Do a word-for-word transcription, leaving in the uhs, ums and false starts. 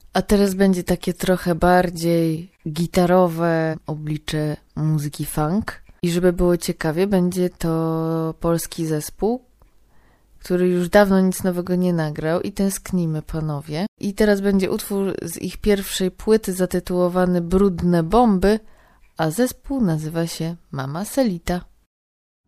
A teraz będzie takie trochę bardziej gitarowe oblicze muzyki funk. I żeby było ciekawie, będzie to polski zespół, który już dawno nic nowego nie nagrał i tęsknimy, panowie. I teraz będzie utwór z ich pierwszej płyty zatytułowany Brudne Bomby, a zespół nazywa się Mama Selita.